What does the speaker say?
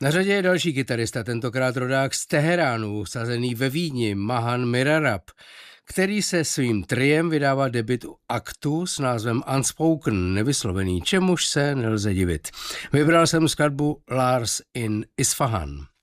Na řadě je další kytarista, tentokrát rodák z Teheránu, usazený ve Vídni, Mahan Mirarab, který se svým triem vydává debut u aktu s názvem Unspoken, nevyslovený, čemuž se nelze divit. Vybral jsem skladbu Lars in Isfahan.